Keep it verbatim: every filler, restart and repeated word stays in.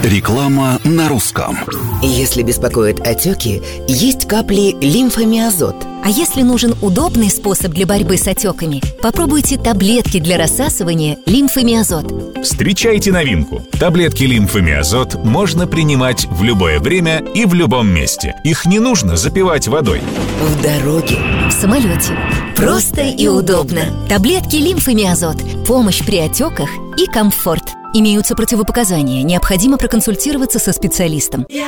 Реклама на русском. Если беспокоят отеки, есть капли лимфомиазот. А если нужен удобный способ для борьбы с отеками, попробуйте таблетки для рассасывания лимфомиазот. Встречайте новинку. Таблетки лимфомиазот можно принимать в любое время и в любом месте. Их не нужно запивать водой. В дороге, в самолете. Просто и удобно. Таблетки лимфомиазот. Помощь при отеках и комфорт. Имеются противопоказания. Необходимо проконсультироваться со специалистом.